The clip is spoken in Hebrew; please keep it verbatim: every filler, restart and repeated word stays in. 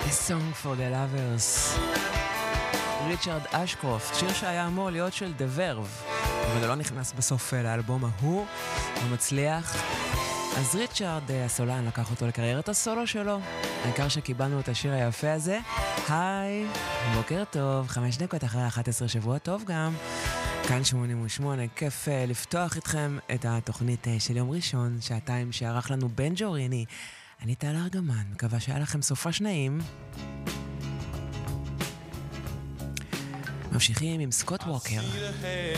Song for the Lovers. ריצ'רד אשקרופט, שיר שהיה אמור להיות של The Verve, אבל לא נכנס בסוף לאלבום ההוא, הוא מצליח. אז ריצ'רד הסולן לקח אותו לקריירת הסולו שלו, העיקר שקיבלנו את השיר היפה הזה. היי, בוקר טוב, חמש דקות אחרי אחת עשרה, שבוע טוב גם. כאן שמונים ושמונה, כיף לפתוח איתכם את התוכנית של יום ראשון, שעתיים שערך לנו בן ג'וריני. אני טל ארגמן, מקווה שהיה לכם סופש נעים. ממשיכים עם סקוט ווקר.